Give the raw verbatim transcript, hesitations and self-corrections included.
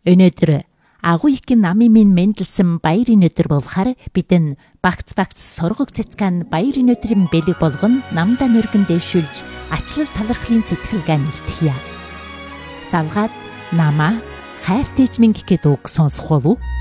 Өнөөдөр агуу их намын минь мэндэлсэн баярын өдөр болохоор бидэн багц багц соргог цэцгэн баярын өдрийн бэлэг болгон намдаа нэргэн дэвшүүлж ачлал талархлын сэтгэлгээ нэлтгэе. Салгаад намаа хайртай эзэмийн гэхэд үг сонсох болов уу?